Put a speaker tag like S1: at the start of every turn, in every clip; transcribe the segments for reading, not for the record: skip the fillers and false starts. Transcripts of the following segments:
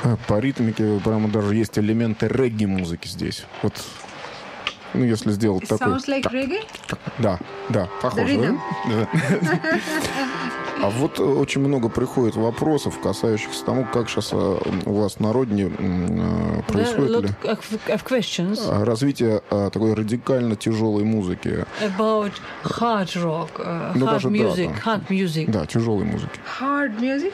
S1: По ритмике прямо даже есть элементы регги-музыки здесь. Вот, ну, если сделать
S2: It
S1: такой...
S2: sounds like reggae?
S1: Да, похоже. Да? А вот очень много приходит вопросов, касающихся тому, как сейчас у вас на родине происходит развитие такой радикально тяжелой музыки.
S2: About hard rock, hard music.
S1: Да, тяжелой музыки.
S2: Hard music?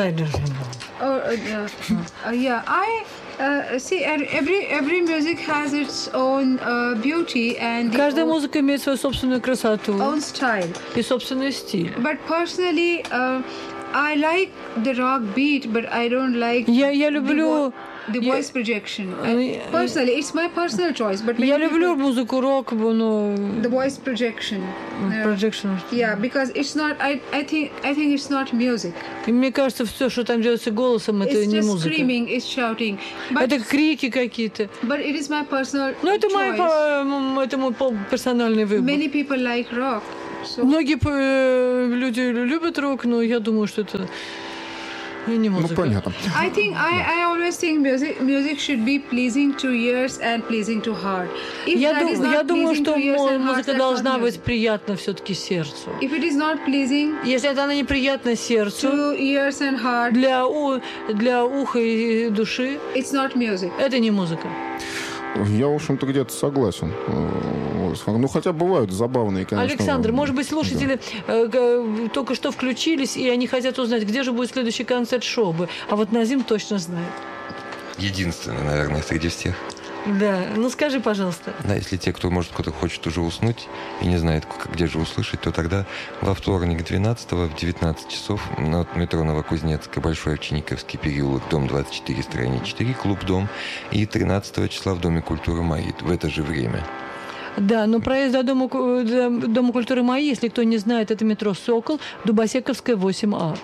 S2: Yeah, see, every music has its own beauty and
S3: каждая музыка имеет свою собственную красоту
S2: own style
S3: и собственный стиль.
S2: But personally, I like the rock beat, but I don't like
S3: я люблю
S2: the voice projection. Personally, it's my personal choice. But
S3: я люблю музыку рок, но
S2: the voice projection. Yeah, because it's not. I think it's not music.
S3: И мне кажется, все, что там делается голосом, это не музыка.
S2: It's just screaming, it's shouting.
S3: Это крики какие-то.
S2: But it is my personal
S3: choice. Это мой персональный выбор.
S2: Many people like rock.
S3: Многие люди любят рок, но я думаю, что это не музыка.
S1: Ну, понятно.
S2: I always think music should be pleasing to ears and pleasing to heart.
S3: Я думаю, что музыка должна быть приятна все-таки сердцу.
S2: If it is not pleasing,
S3: если это она неприятна сердцу,
S2: to ears and heart,
S3: для уха и души,
S2: it's not music.
S3: Это не музыка.
S1: Я, в общем-то, где-то согласен. Ну, хотя бывают забавные, конечно.
S3: Александр, может быть, слушатели только что включились, и они хотят узнать, где же будет следующий концерт Шобы. А вот Назим точно знает.
S4: Единственный, наверное, среди всех.
S3: Да, ну скажи, пожалуйста.
S4: Да, если те, кто хочет уже уснуть и не знает, где же услышать, то тогда во вторник 12-го в 19 часов на метро Новокузнецкая, Большой Овчинниковский переулок, дом 24, строение 4, клуб «Дом», и 13 числа в Доме культуры «Маид» в это же время.
S3: Да, но проезд до Дома культуры «Маид», если кто не знает, это метро «Сокол», Дубосековская, 8А.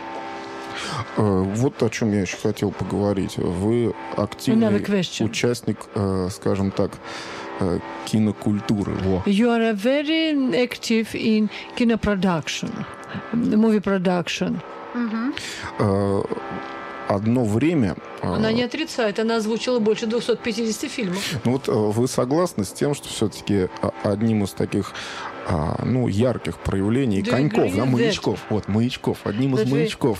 S1: Вот о чем я еще хотел поговорить. Вы активный участник, скажем так, кинокультуры.
S3: You are very active in kino production, movie production.
S1: Одно время...
S3: Она не отрицает, она озвучила больше 250 фильмов.
S1: Ну вот вы согласны с тем, что все-таки одним из таких ярких проявлений коньков, да, маячков. Вот, маячков. Одним из маячков.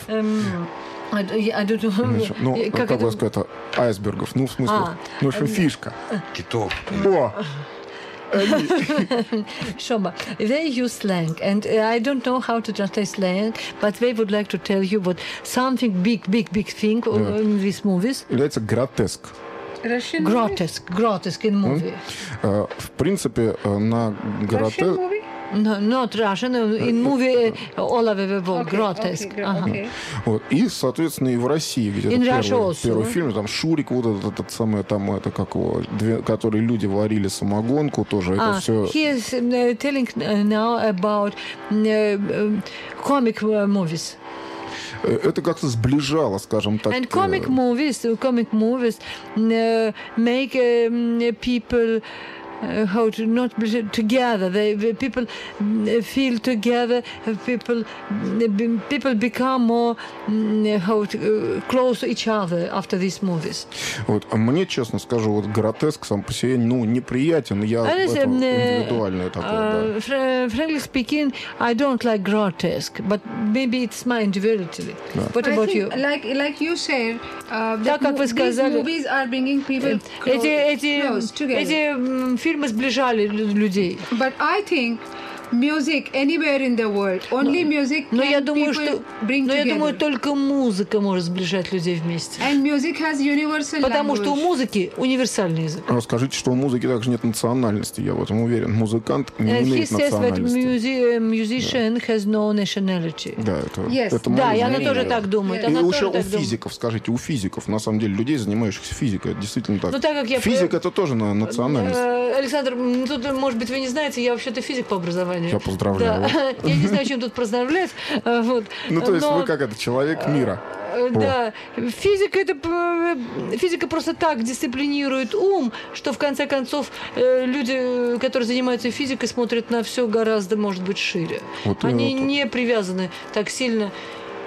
S1: Как бы сказать, айсбергов. Ну, в смысле, в общем, фишка.
S4: Китов.
S1: О!
S3: Shoba, they use slang, and I don't know how to translate slang, but they would like to tell you what something big thing in these movies.
S1: Является гротеск.
S3: Grotesque in movie.
S1: В принципе, на гротеск...
S3: No, not Russian. In movie all of it was grotesque.
S1: Вот. И, соответственно, и в России, где первый фильм, там Шурик, вот этот самый, там это как его, который люди варили самогонку, тоже это все.
S3: He is telling now about comic movies.
S1: Это как-то сближало, скажем так.
S3: And comic movies make people how to not be together. People feel together. People become more close to each other after these movies.
S1: Вот, а мне, честно скажу, вот гротеск сам по себе, неприятен. Я индивидуальное такое.
S3: Frankly speaking, I don't like grotesque, but maybe it's my individuality. What about you?
S2: Like you said,
S3: так как вы сказали,
S2: movies are bringing people close together.
S3: Эти фильмы сближали людей.
S2: But I think music anywhere in the world, only music can people bring together.
S3: Но я думаю, только музыка может сближать людей вместе.
S2: And music has universal
S3: Потому что у музыки универсальный язык.
S1: Скажите, что у музыки также нет национальности, я в этом уверен. Музыкант не имеет национальности.
S3: He says that musician has no nationality.
S1: Да, это
S3: да, и она тоже так думает.
S1: И еще у физиков, скажите, у физиков, на самом деле, людей, занимающихся физикой, это действительно так. Физика это тоже национальность.
S3: Александр, тут, может быть, вы не знаете, я вообще-то физик по образованию.
S1: Я поздравляю.
S3: Да. Я не знаю, чем тут поздравлять. Вот.
S1: Ну, то есть вы как это, человек мира.
S3: Да. Физика просто так дисциплинирует ум, что в конце концов люди, которые занимаются физикой, смотрят на все гораздо, может быть, шире.
S1: Вот
S3: они не привязаны так сильно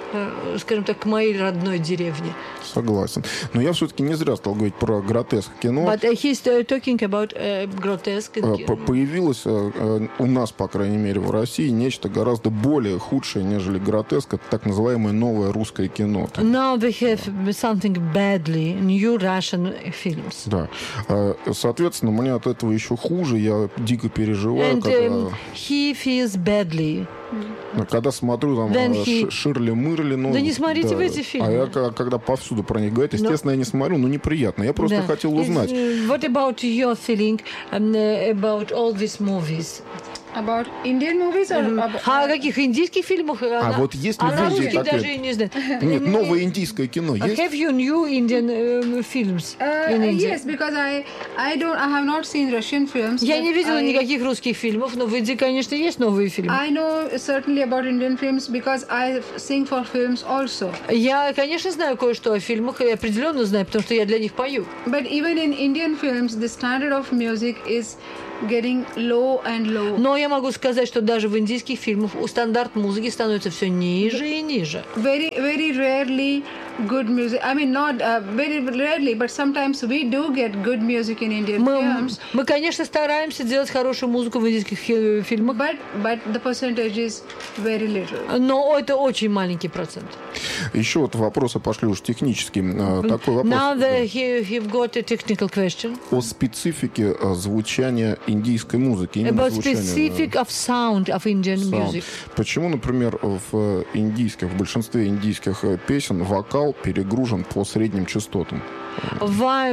S3: скажем так, к моей родной деревне.
S1: Согласен. Но я все-таки не зря стал говорить про гротеск кино.
S3: But he's talking about grotesque.
S1: Появилось у нас, по крайней мере, в России нечто гораздо более худшее, нежели гротеск. Это так называемое новое русское кино.
S3: Now we have something badly, new Russian films.
S1: Да. Соответственно, мне от этого еще хуже. Я дико переживаю,
S3: And he feels badly.
S1: Когда смотрю там Ширли-Мырли, ну...
S3: Да не смотрите в эти фильмы.
S1: А я когда повсюду про них говорят, естественно, я не смотрю, но неприятно. Я просто хотел узнать.
S3: What about your feeling about all these movies?
S2: About Indian movies or about...
S3: О каких индийских фильмах?
S1: Вот есть ли в Индии
S3: русских даже не знаю.
S1: Нет, новое индийское кино есть?
S3: Have you new Indian films in India?
S2: Yes, because I have not seen Russian films.
S3: Я не видела никаких русских фильмов, но в Индии, конечно, есть новые фильмы.
S2: I know certainly about Indian films because I sing for films also.
S3: Я, конечно, знаю кое-что о фильмах, и определенно знаю, потому что я для них пою.
S2: But even in Indian films, the standard of music is getting low and low.
S3: Но я могу сказать, что даже в индийских фильмах стандарт музыки становится все ниже и ниже.
S2: Very, very rarely good music. I mean, not very rarely, but sometimes we do get good music in Indian films.
S3: Мы, конечно, стараемся делать хорошую музыку в индийских фильмах.
S2: But the percentage is very little.
S3: Но это очень маленький процент.
S1: Еще вот вопросы пошли уж технические. Такой вопрос.
S3: Now you've got a technical question.
S1: О специфике звучания индийской музыки.
S3: About specific of sound of Indian music.
S1: Почему, например, в большинстве индийских песен вокал перегружен по средним частотам?
S2: Why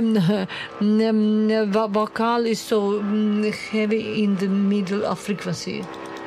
S3: vocal is so heavy in the middle of frequency?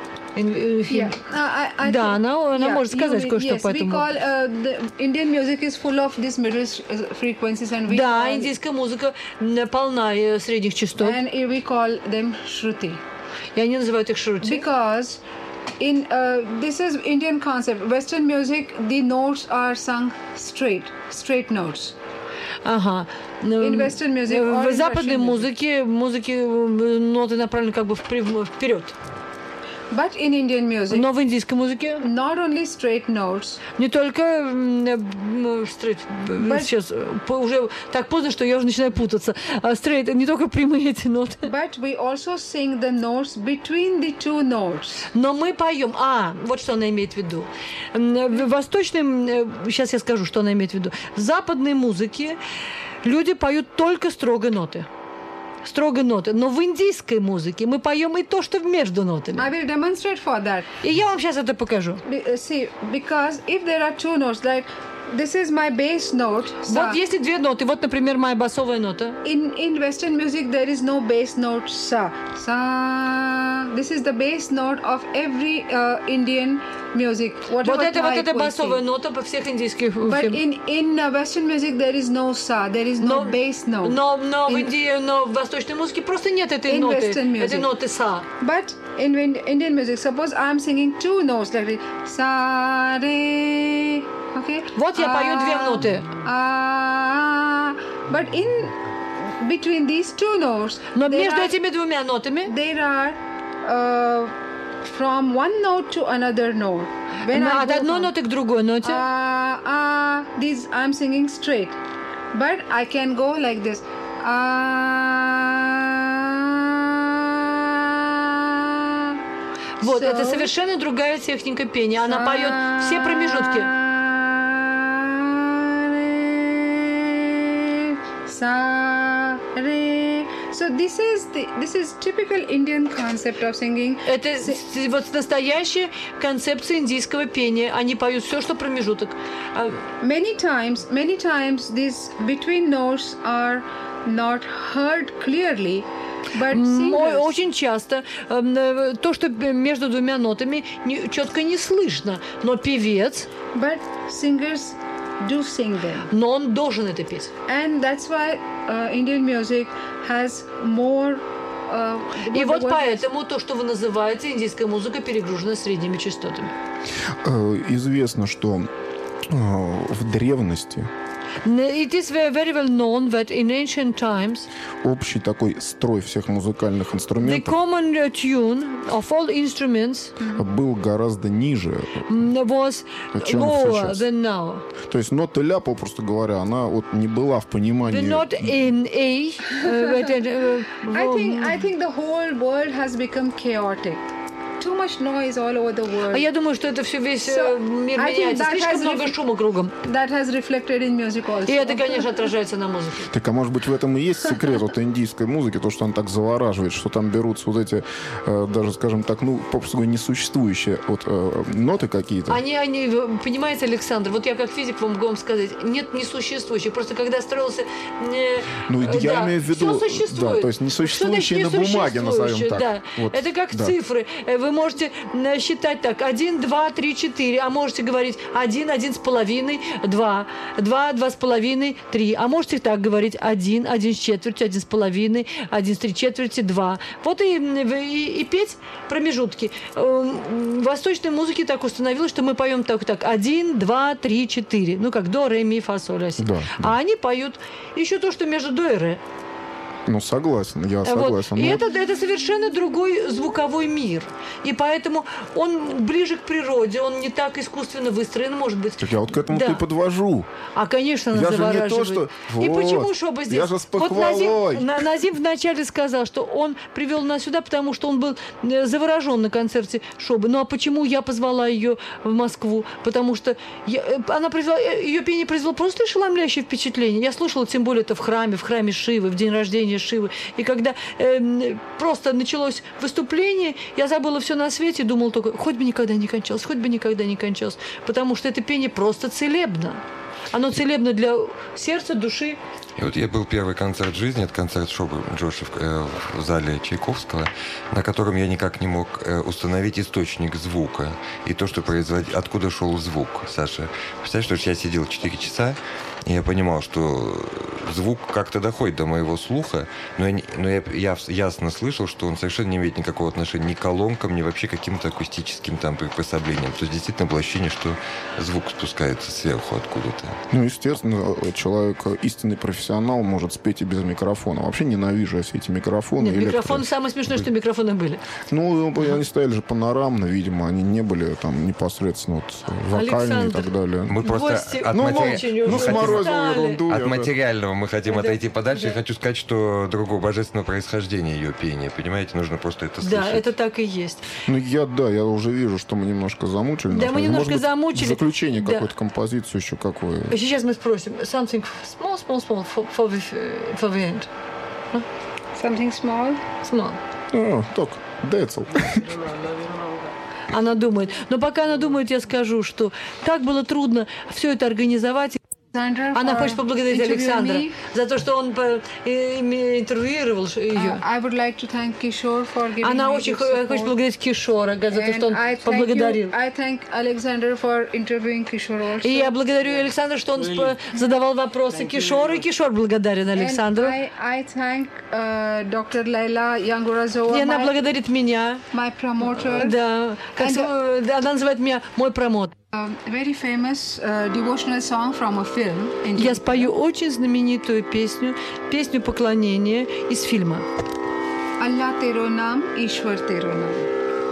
S3: Да, она может сказать кое-что по этому.
S2: Indian music is full of these middle frequencies, and
S3: да, индийская музыка полна средних частот.
S2: And we call them shruti.
S3: И они называют их шрути.
S2: Because this is Indian concept. Western music, the notes are sung straight notes.
S3: Ага.
S2: In Western music,
S3: в западной музыке ноты направлены как бы вперед.
S2: But in Indian music,
S3: но в индийской музыке
S2: not only straight notes,
S3: не только straight, сейчас уже так поздно, что я уже начинаю путаться. Straight, не только прямые эти ноты.
S2: But we also sing the notes between the two notes.
S3: Но мы поем. Вот что она имеет в виду. В восточной, сейчас я скажу, что она имеет в виду. В западной музыке люди поют только строго ноты. Строго ноты. Но в индийской музыке мы поем и то, что между нотами.
S2: I will demonstrate for that.
S3: И я вам сейчас это покажу.
S2: See, because if there are two notes, like this is my bass note.
S3: Вот если две ноты. Вот, например, моя басовая нота.
S2: In Western music there is no bass note sa. This is the bass note of every Indian music.
S3: Вот это басовая нота по всех индийских фильмах.
S2: But in Western music there is no sa. There is no bass note.
S3: Но в восточной музыке просто нет этой ноты са.
S2: But in Indian music, suppose I am singing two notes like sa re. Okay.
S3: Вот я пою две ноты.
S2: But in between these two notes,
S3: но между этими двумя нотами,
S2: there are from one note to another note.
S3: От одной ноты к другой ноте.
S2: These I'm singing straight, but I can go like this.
S3: Вот, это совершенно другая техника пения. Она поет все промежутки.
S2: So this is typical Indian concept of singing.
S3: Это вот настоящая концепция индийского пения. Они поют все, что промежуток.
S2: Many times these between notes are not heard clearly.
S3: Очень часто то, что между двумя нотами, четко не слышно. Но певец...
S2: But singers do sing them.
S3: Но он должен это петь.
S2: And that's why Indian music has more...
S3: И вот поэтому то, что вы называете индийская музыка, перегружена средними частотами.
S1: Известно, что в древности
S3: It is very well known that in ancient times
S1: Общий такой строй всех музыкальных
S3: the
S1: инструментов
S3: common tune of all instruments
S1: был гораздо ниже,
S3: was
S1: чем
S3: lower
S1: сейчас.
S3: than now.
S1: То есть нота ля, попросту говоря, она вот не была в
S3: We're
S1: понимании.
S3: not in A.
S2: I think the whole world has become chaotic. Too much noise all over the world.
S3: А я думаю, что это все весь мир
S2: I think
S3: меняется.
S2: that
S3: Слишком
S2: has
S3: много шума кругом.
S2: That has reflected in music also.
S3: И это, конечно, отражается на музыке.
S1: Так, а может быть, в этом и есть секрет вот индийской музыки, то, что она так завораживает, что там берутся вот эти, даже, скажем так, ну, попросту говоря, несуществующие вот ноты какие-то.
S3: Они, понимаете, Александр, вот я как физик могу вам сказать, нет несуществующих. Просто когда строился...
S1: Ну, я
S3: да,
S1: имею в виду,
S3: все существует.
S1: да, то есть несуществующие
S3: Что
S1: на
S3: значит
S1: бумаге, назовем
S3: несуществующие?
S1: так.
S3: Да.
S1: Вот,
S3: Это как
S1: да.
S3: цифры. Вы можете считать так: 1, 2, 3, 4, а можете говорить 1, 1,5, 2, 2, 2,5, 3, а можете так говорить 1, 1 с четвертью, 1,5, 1 с 3 четверти, 2. Вот и петь промежутки. В восточной музыке так установилось, что мы поем так: 1, 2, 3, 4. Ну, как до, ре, ми, фа, соль, ля, си.
S1: Да,
S3: А они поют еще то, что между до и ре.
S1: Ну, согласен, я согласен.
S3: Вот. И
S1: Ну,
S3: это совершенно другой звуковой мир. И поэтому он ближе к природе, он не так искусственно выстроен, может быть.
S1: так я вот к этому
S3: Да.
S1: и подвожу.
S3: А, конечно, она
S1: Я же не
S3: завораживает.
S1: то, что...
S3: И
S1: Вот.
S3: почему, чтобы здесь...
S1: Я же с
S3: Вот
S1: похвалой.
S3: Назим вначале сказал, что он привел нас сюда, потому что он был заворожен на концерте Шобы. Ну а почему я позвала ее в Москву? Потому что ее пение произвело просто ошеломляющее впечатление. Я слушала, тем более, это в храме Шивы, в день рождения Шивы. И когда просто началось выступление, я забыла все на свете и думала только, хоть бы никогда не кончалось, хоть бы никогда не кончалось. Потому что это пение просто целебно. Оно целебно для сердца, души.
S4: И вот я был первый концерт в жизни, это концерт Шобы Джоши в зале Чайковского, на котором я никак не мог установить источник звука и то, что откуда шел звук, Саша. Представляешь, что я сидел 4 часа, и я понимал, что звук как-то доходит до моего слуха, но я ясно слышал, что он совершенно не имеет никакого отношения ни к колонкам, ни вообще к каким-то акустическим там приспособлениям. То есть действительно было ощущение, что звук спускается сверху откуда-то.
S1: Ну, естественно, человек, истинный профессионал, может спеть и без микрофона. Вообще ненавижу я все эти микрофоны.
S3: Нет, микрофоны, самое смешное, что микрофоны были.
S1: Ну, они стояли же панорамно, видимо, они не были там непосредственно вот, вокальные и так далее.
S4: Мы просто
S3: Гости
S4: от
S3: очень уже
S1: сморозил
S3: устали.
S1: ерунду.
S4: От
S1: я,
S4: материального мы хотим
S3: Да.
S4: отойти подальше.
S3: Да.
S4: Я хочу сказать, что другого божественного происхождения ее пения. Понимаете, нужно просто это слышать.
S3: Да, это так и есть.
S1: Ну, я уже вижу, что мы немножко замучили.
S3: Да,
S1: нас.
S3: мы немножко
S1: Может быть,
S3: замучили.
S1: В заключение
S3: Да.
S1: какую-то композицию еще какую.
S3: Сейчас мы спросим. Something small for the end.
S2: Something small.
S3: Small.
S1: Так, Децл.
S3: Она думает. Но пока она думает, я скажу, что так было трудно все это организовать. Она хочет поблагодарить Александра за то, что он интервьюировал ее.
S2: I would like to thank Kishore for giving
S3: Она
S2: me
S3: очень
S2: this
S3: хочет
S2: support.
S3: поблагодарить Кишора за то, что он
S2: And I thank
S3: поблагодарил.
S2: I thank Alexander for interviewing Kishore also.
S3: И я благодарю Александра, что он задавал вопросы Кишору, и Кишор благодарен Александру.
S2: And I thank Dr. Laila Yangurazova,
S3: И она благодарит меня.
S2: my promoter.
S3: Да, она называет меня мой промот.
S2: Very famous devotional song from a film.
S3: Я спою очень знаменитую песню поклонения из фильма.
S2: Allah Tero Naam, Ishwar Tero Naam.